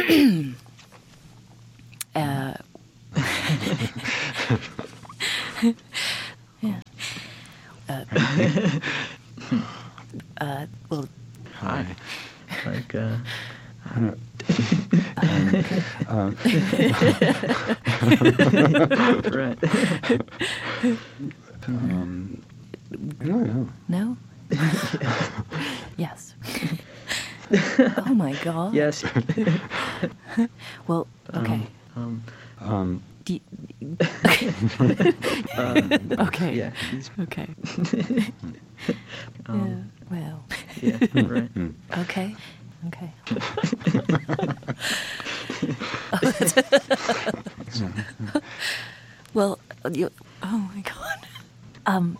Yeah. Well, Hi. Like, right. I don't know. no? Yes. Oh my God. Yes. Well, okay. Do okay. Yeah. He's, Okay. Yeah. Well. yeah. Right. Okay. Okay. Well, oh my God.